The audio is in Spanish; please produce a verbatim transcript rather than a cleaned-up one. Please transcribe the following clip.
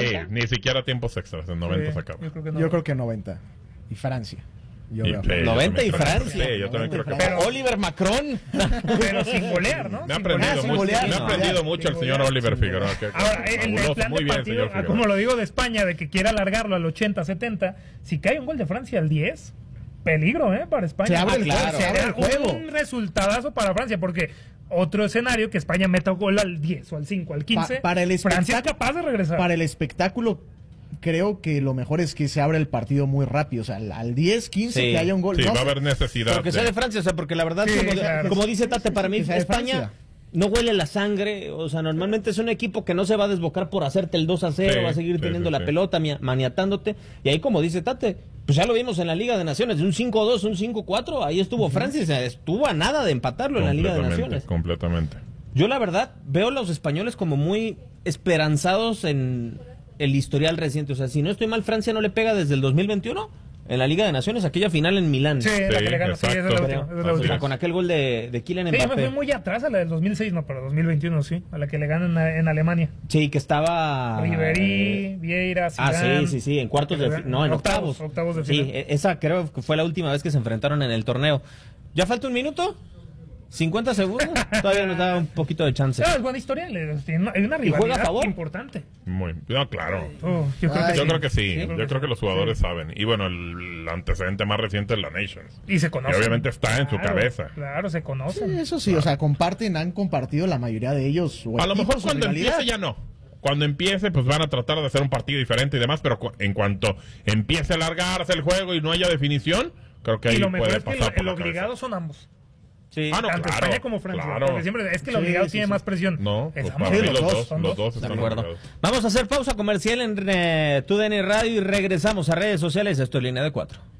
noventa. ni siquiera tiempos extras, en noventa sí, se acaba. Yo creo que, no. yo creo que noventa. Y Francia. Yo y, veo sí, noventa y Francia. Sí, yo también creo que Pero Oliver Macron. Pero sin golear, ¿no? Me ha sin aprendido golear, mucho, golear, me ha no, aprendido ya, mucho el sin señor golear, Oliver Figueroa. Que, Ahora, el, el fabuloso, plan muy de bien, partido, señor Figueroa. como lo digo de España, de que quiere alargarlo al ochenta, setenta, si cae un gol de Francia al diez, peligro, ¿eh? Para España. Se abre Ah, el claro. juego, se abre el juego. Un resultadazo para Francia, porque otro escenario que España meta un gol al diez o al cinco, al quince, Pa- para el Francia es espectáculo- capaz de regresar. Para el espectáculo, creo que lo mejor es que se abra el partido muy rápido. O sea, al, al diez, quince Sí. que haya un gol. Sí, No va a sé, haber necesidad. Pero que sea de Francia, o sea, porque la verdad, Sí, como, claro. como dice Tate, para mí que sea de España Francia. no huele la sangre, o sea, normalmente es un equipo que no se va a desbocar por hacerte el dos a cero, Sí, va a seguir sí, teniendo sí, la sí. pelota, mia- maniatándote, y ahí como dice Tate, pues ya lo vimos en la Liga de Naciones, de un cinco dos, un cinco cuatro, ahí estuvo Francia, y se estuvo a nada de empatarlo en la Liga de Completamente, Naciones. completamente. Yo la verdad veo a los españoles como muy esperanzados en el historial reciente, o sea, si no estoy mal, Francia no le pega desde el dos mil veintiuno en la Liga de Naciones, aquella final en Milán. Sí, la que le gana, sí, esa es la exacto. última, esa es la Así O última. sea, con aquel gol de, de Kylian Sí, yo me Mbappé. fui muy atrás a la del dos mil seis, no, pero dos mil veintiuno sí, a la que le ganan en, en Alemania. Sí, que estaba... Ribery, Vieira, Ah, Zidane. sí, sí, sí, en cuartos de... fi- No, en octavos. Octavos de Sí, final. e- esa creo que fue la última vez que se enfrentaron en el torneo. ¿Ya falta un minuto? ¿cincuenta segundos? Todavía nos da un poquito de chance. No, es buena historia, le- tiene una- hay una ¿Y juega a rivalidad favor? importante. Muy, no, claro. Oh, yo creo Ay, que Yo sí. creo que sí, Yo yo creo que los jugadores saben. Y bueno, el, el antecedente más reciente es la Nations. Y se conocen. Y obviamente está en su Claro, cabeza. Claro, se Sí, conocen. eso sí, o sea, comparten, han compartido la mayoría de ellos. o A lo equipos mejor o cuando rivalidad. empiece ya no. Cuando empiece, pues van a tratar de hacer un partido diferente y demás, pero cu- en cuanto empiece a alargarse el juego y no haya definición, creo que Y ahí lo mejor puede es que pasar lo- por el la obligado cabeza. son ambos. Sí. Ah, no, Tanto claro, España como Francia. claro. Porque siempre es que el Sí, obligado sí, tiene sí. más presión. No, Es pues ambos. para mí Sí, los los dos, son los dos. dos De están acuerdo. obligados. Vamos a hacer pausa comercial en eh, TUDN Radio y regresamos a redes sociales. Esto es Línea de Cuatro.